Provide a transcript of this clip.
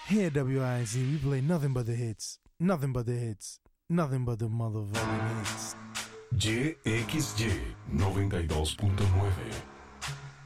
Here at WIZ, we play nothing but the hits. Nothing but the hits. Nothing but the motherfucking hits. YXY 92.9